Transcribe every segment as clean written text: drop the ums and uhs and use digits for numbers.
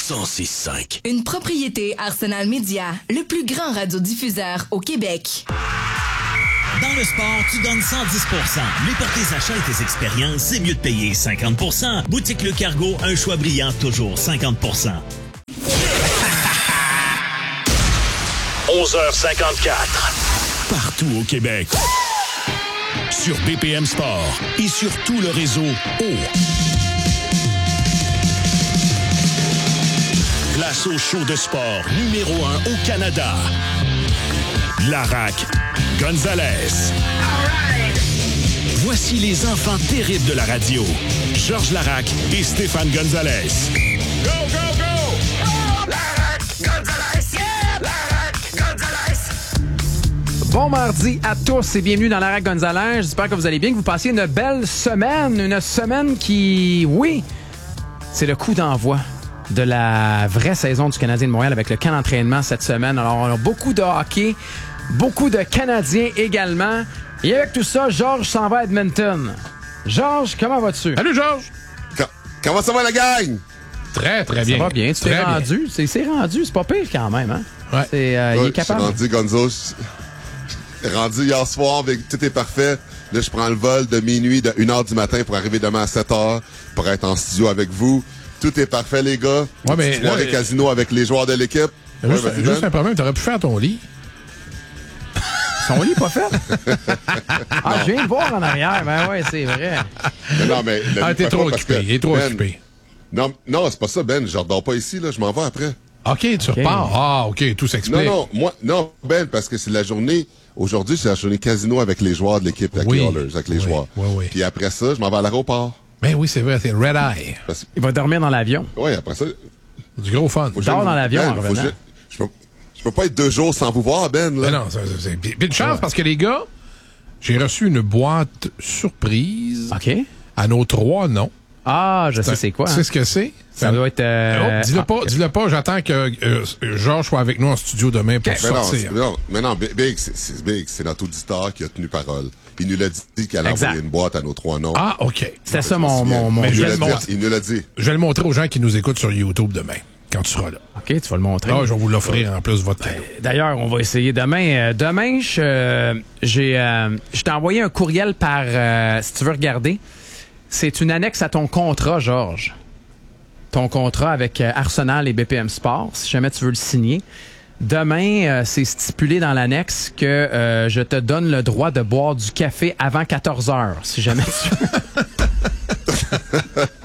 106.5. Une propriété Arsenal Media, le plus grand radiodiffuseur au Québec. Dans le sport, tu donnes 110%. Mais pour tes achats et tes expériences, c'est mieux de payer 50%. Boutique Le Cargo, un choix brillant, toujours 50%. 11h54. Partout au Québec. Sur BPM Sport et sur tout le réseau Place au show de sport numéro 1 au Canada. Larac Gonzalez. Voici les enfants terribles de la radio. Georges Larac et Stéphane Gonzalez. Go, go, go! Oh, Larac Gonzalez! Yeah! Larac Gonzalez! Bon mardi à tous et bienvenue dans Larac Gonzalez. J'espère que vous allez bien, que vous passiez une belle semaine. Une semaine qui, oui, c'est le coup d'envoi de la vraie saison du Canadien de Montréal avec le camp d'entraînement cette semaine. Alors, on a beaucoup de hockey, beaucoup de Canadiens également. Et avec tout ça, Georges s'en va à Edmonton. Georges, comment vas-tu? Salut, Georges! Comment ça va, la gang? Très, très bien. Ça va bien, tu t'es rendu. C'est rendu, c'est pas pire quand même, hein? Ouais. Il est capable. Je suis rendu, Gonzo. Rendu hier soir, tout est parfait. Là, je prends le vol de minuit, de 1h du matin pour arriver demain à 7h, pour être en studio avec vous. Tout est parfait, les gars. Ouais, mais là, les casinos avec les joueurs de l'équipe. Juste un problème, t'aurais pu faire ton lit. Son lit pas fait? Je viens de voir en arrière. Ben ouais, c'est vrai. Non, mais t'es trop occupé. Il est trop occupé. Non, c'est pas ça, Ben. Je redors pas ici, là. Je m'en vais après. OK, tu repars. Ah, OK, tout s'explique. Non, Ben, parce que c'est la journée. Aujourd'hui, c'est la journée casino avec les joueurs de l'équipe, avec les Oilers, avec les joueurs. Oui. Puis après ça, je m'en vais à l'aéroport. Ben oui, c'est vrai, c'est Red Eye. Il va dormir dans l'avion. Oui, après ça. Du gros fun. Dors dans l'avion en revenant. Je peux pas être 2 jours sans vous voir, Ben. Là. Mais non, c'est puis une chance parce que les gars, j'ai reçu une boîte surprise. OK. À nos 3 noms. Ah, je sais c'est quoi. Tu sais ce que c'est? Ça doit être... Dis-le pas, j'attends que Georges soit avec nous en studio demain pour sortir. Mais non, Big, c'est notre auditeur qui a tenu parole. Il nous l'a dit qu'elle a envoyé une boîte à nos 3 noms. Ah, OK. C'était ça mon il nous l'a dit. Je vais le montrer aux gens qui nous écoutent sur YouTube demain, quand tu seras là. OK, tu vas le montrer. Ah, je vais vous l'offrir en plus votre cadeau. D'ailleurs, on va essayer demain. Demain, je t'ai envoyé un courriel par, si tu veux regarder. C'est une annexe à ton contrat, Georges. Ton contrat avec Arsenal et BPM Sport, si jamais tu veux le signer. Demain, c'est stipulé dans l'annexe que je te donne le droit de boire du café avant 14 heures, si jamais tu veux.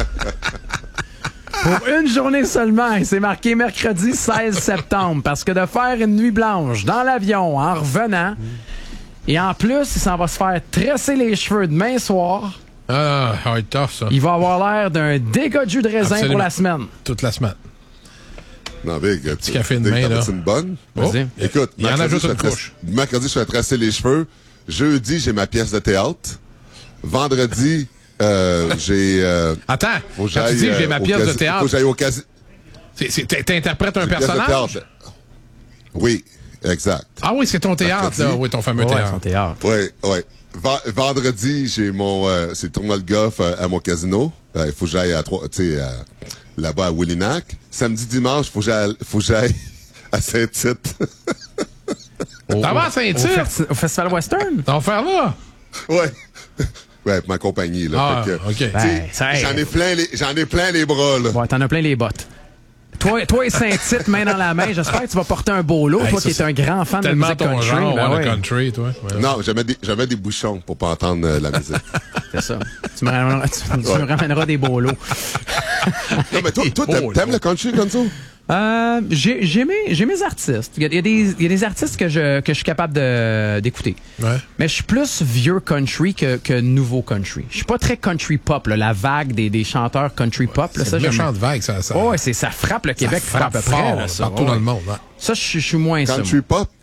Pour une journée seulement, et c'est marqué mercredi 16 septembre, parce que de faire une nuit blanche dans l'avion en revenant, et en plus, il s'en va se faire tresser les cheveux demain soir. Ah, ça va être tough, ça. Il va avoir l'air d'un dégât de jus de raisin pour la semaine. Toute la semaine. Non, Big, petit café de main, là. C'est une bonne. Vas-y. Écoute, il y en a juste une couche. Mercredi, je vais tracer les cheveux. Jeudi, j'ai ma pièce de théâtre. Vendredi, j'ai... Attends, quand tu dis j'ai ma pièce de théâtre... Faut que j'aille au casino. T'interprètes un personnage? Oui, exact. Ah oui, c'est ton théâtre, là. Oui, ton fameux théâtre. Son théâtre. Oui. Vendredi, j'ai c'est le tournoi de golf à mon casino. Il faut que j'aille là-bas à Willinac. Samedi, dimanche, faut que j'aille à Saint-Tite. T'en vas à Saint-Tite? Au Festival Western? T'en vas faire là? Ouais. Ouais, pour ma compagnie, là. Ah, OK. J'en ai plein les bras, là. Ouais, t'en as plein les bottes. Toi et Saint-Tite, main dans la main, j'espère que tu vas porter un beau lot, toi qui es un grand fan de musique country. Genre, le country, toi. Ouais. Non, j'avais des bouchons pour pas entendre la musique. C'est ça. Tu me ramèneras des beaux lots. Non, mais toi t'aimes le country, Gonzo? J'ai mes artistes. Il y a des artistes que je suis capable d'écouter. Ouais. Mais je suis plus vieux country que nouveau country. Je suis pas très country pop, là, la vague des chanteurs country pop. Là, c'est une méchante vague, ça. Oh, ouais, ça frappe le Québec à peu près. Fort, là, ça, partout dans le monde. Ouais. Ça, je suis moins country pop?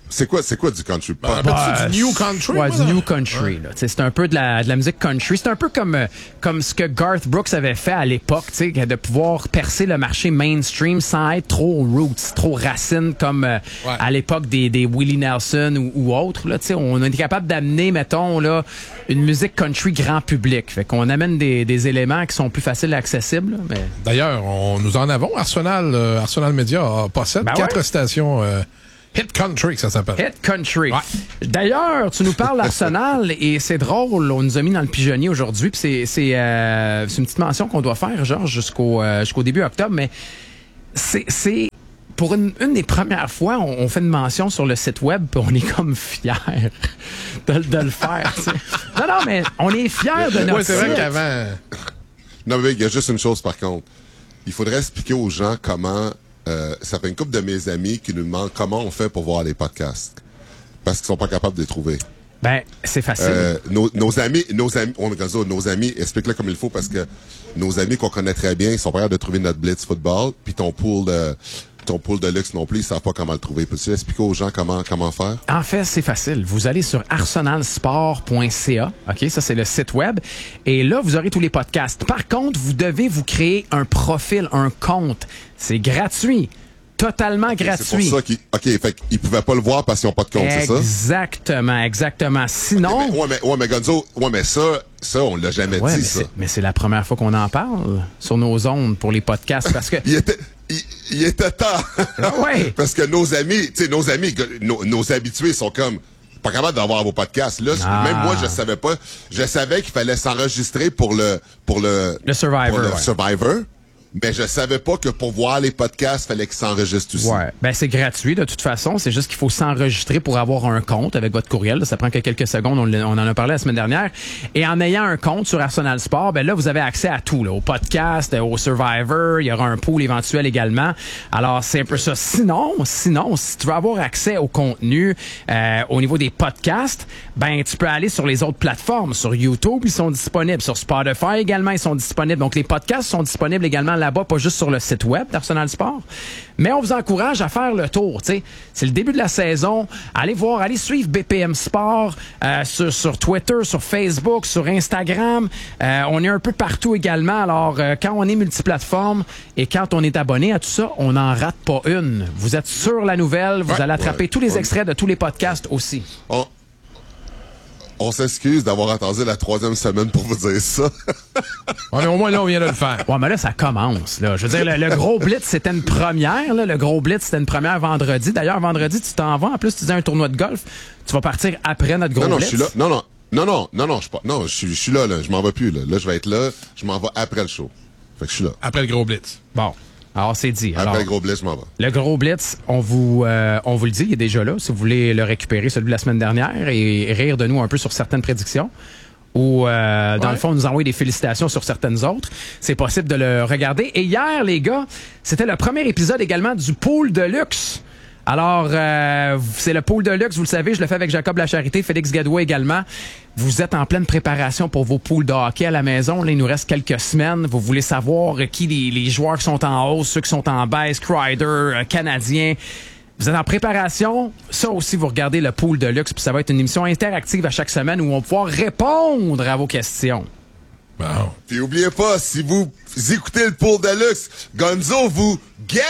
C'est quoi du country pop? C'est du new country? Ouais, du new country. Là. C'est un peu de la musique country. C'est un peu comme ce que Garth Brooks avait fait à l'époque, de pouvoir percer le marché mainstream sans être trop roots, trop racine comme à l'époque des Willie Nelson ou autres. Là, on est capable d'amener, mettons, là, une musique country grand public. Fait qu'on amène des éléments qui sont plus faciles et accessibles. Là, mais... D'ailleurs, nous en avons. Arsenal Media possède 4 stations... Hit Country, ça s'appelle. Hit Country. Ouais. D'ailleurs, tu nous parles d'Arsenal et c'est drôle, on nous a mis dans le pigeonnier aujourd'hui, puis c'est une petite mention qu'on doit faire, Georges, jusqu'au début octobre, mais c'est pour une des premières fois, on fait une mention sur le site web, puis on est comme fiers de le faire. T'sais. Non, mais on est fiers de notre c'est vrai qu'avant... Non, mais il y a juste une chose, par contre. Il faudrait expliquer aux gens comment... ça fait une couple de mes amis qui nous demandent comment on fait pour voir les podcasts. Parce qu'ils sont pas capables de les trouver. Ben, c'est facile. Nos amis, explique-le comme il faut parce que nos amis qu'on connaît très bien, ils sont pas capables de trouver notre Blitz Football, puis ton pool de luxe non plus, ils savent pas comment le trouver. Peux-tu expliquer aux gens comment faire? En fait, c'est facile. Vous allez sur arsenalsport.ca. OK, ça, c'est le site web. Et là, vous aurez tous les podcasts. Par contre, vous devez vous créer un profil, un compte. C'est gratuit. Totalement gratuit. C'est pour ça qu'ils pouvaient pas le voir parce qu'ils n'ont pas de compte, c'est ça? Exactement. Sinon... mais Gonzo, ça, on l'a jamais dit, ça. Mais c'est la première fois qu'on en parle sur nos ondes pour les podcasts parce que... Il était temps. Ouais. Parce que nos amis, nos habitués sont comme pas capables d'avoir vos podcasts. Là, même moi, je savais pas. Je savais qu'il fallait s'enregistrer pour le Survivor. Mais je savais pas que pour voir les podcasts, fallait qu'ils s'enregistrent aussi. Ouais. Ben, c'est gratuit, de toute façon. C'est juste qu'il faut s'enregistrer pour avoir un compte avec votre courriel. Ça prend que quelques secondes. On en a parlé la semaine dernière. Et en ayant un compte sur Arsenal Sport, ben là, vous avez accès à tout, là. Au podcast, au Survivor. Il y aura un pool éventuel également. Alors, c'est un peu ça. Sinon, si tu veux avoir accès au contenu, au niveau des podcasts, ben, tu peux aller sur les autres plateformes. Sur YouTube, ils sont disponibles. Sur Spotify également, ils sont disponibles. Donc, les podcasts sont disponibles également là-bas, pas juste sur le site web d'Arsenal Sport. Mais on vous encourage à faire le tour. T'sais. C'est le début de la saison. Allez suivre BPM Sport sur Twitter, sur Facebook, sur Instagram. On est un peu partout également. Alors, quand on est multiplateforme et quand on est abonné à tout ça, on n'en rate pas une. Vous êtes sur la nouvelle. Vous allez attraper tous les extraits de tous les podcasts aussi. On s'excuse d'avoir attendu la 3e semaine pour vous dire ça. Mais au moins, là, on vient de le faire. Ouais, mais là, ça commence. Là. Je veux dire, le gros blitz, c'était une première. Là. Le gros blitz, c'était une première vendredi. D'ailleurs, vendredi, tu t'en vas. En plus, tu disais un tournoi de golf. Tu vas partir après notre gros blitz. Je suis là. Non, je suis là. Je m'en vais plus. Là, je vais être là. Je m'en vais après le show. Fait que je suis là. Après le gros blitz. Bon. Alors, c'est dit. Après le gros blitz, je m'en vais. Le gros blitz, on vous le dit, il est déjà là. Si vous voulez le récupérer, celui de la semaine dernière, et rire de nous un peu sur certaines prédictions, ou dans le fond, nous envoyer des félicitations sur certaines autres, c'est possible de le regarder. Et hier, les gars, c'était le premier épisode également du Pool de luxe. Alors, c'est le Pool de luxe, vous le savez, je le fais avec Jacob Lacharité, Félix Gadouet également. Vous êtes en pleine préparation pour vos pools de hockey à la maison. Là, il nous reste quelques semaines. Vous voulez savoir qui les joueurs qui sont en hausse, ceux qui sont en baisse, Crider, Canadiens. Vous êtes en préparation. Ça aussi, vous regardez le Pool de luxe, puis ça va être une émission interactive à chaque semaine où on va pouvoir répondre à vos questions. Bon. Puis oubliez pas, si vous écoutez le Pool de luxe, Gonzo vous guarantee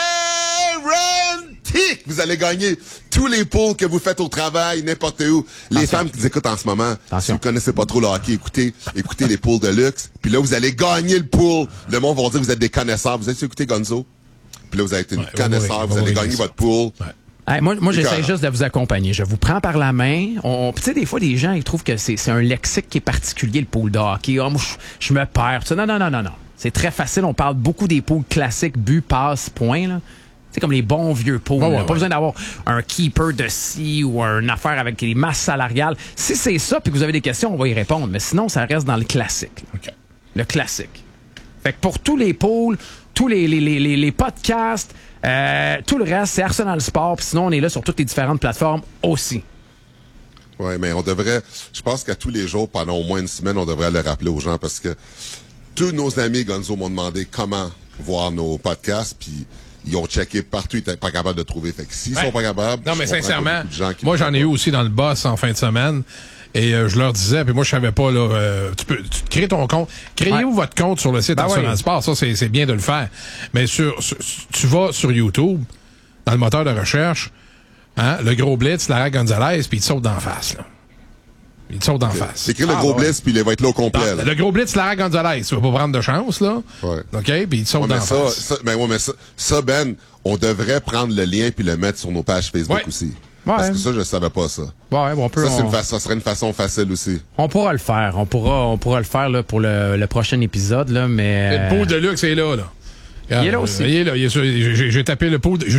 que vous allez gagner tous les pools que vous faites au travail, n'importe où. Les femmes qui nous écoutent en ce moment, si vous connaissez pas trop le hockey, écoutez les pools de luxe. Puis là, vous allez gagner le pool. Le monde va dire que vous êtes des connaisseurs. Vous avez écouté Gonzo? Puis là, vous êtes une connaisseur. Vous allez gagner votre pool. Hey, moi j'essaie juste de vous accompagner. Je vous prends par la main. Tu sais, des fois, les gens, ils trouvent que c'est un lexique qui est particulier, le pool de hockey. Oh, moi, je me perds. Non. C'est très facile. On parle beaucoup des pools classiques, but, passe, point, là. C'est comme les bons vieux pools. Pas besoin d'avoir un keeper de ci ou une affaire avec les masses salariales. Si c'est ça puis que vous avez des questions, on va y répondre. Mais sinon, ça reste dans le classique. Okay. Le classique. Fait que pour tous les pools, tous les podcasts, tout le reste, c'est Arsenal Sport. Puis sinon, on est là sur toutes les différentes plateformes aussi. Oui, mais on devrait... Je pense qu'à tous les jours, pendant au moins une semaine, on devrait le rappeler aux gens parce que tous nos amis Gonzo m'ont demandé comment voir nos podcasts. Puis ils ont checké partout, ils étaient pas capables de trouver. Fait que s'ils sont pas capables... Non, mais je comprends sincèrement, qu'il y a beaucoup de gens qui moi, j'en ai eu aussi dans le boss en fin de semaine. Et je leur disais, puis moi, je savais pas, là, tu crées ton compte. Créez-vous votre compte sur le site Arsenal Sport. Ça, c'est bien de le faire. Mais tu vas sur YouTube, dans le moteur de recherche, hein, le gros blitz, Lara Gonzalez, puis il te saute d'en face, là. Il te saute d'en face. C'est écrit le gros blitz, puis il va être là au complet. Là. Le gros blitz, Lara Gonzalez. Tu vas pas prendre de chance, là. Ouais. OK? Puis il te saute d'en face. Mais ça, Ben, on devrait prendre le lien puis le mettre sur nos pages Facebook aussi. Ouais. Parce que ça, je savais pas ça. Ouais, bon, ça serait une façon facile aussi. On pourra le faire. On pourra le faire là, pour le prochain épisode, là, mais. Le pot de luxe est là. Il est là aussi. Il est là. J'ai tapé le pot de...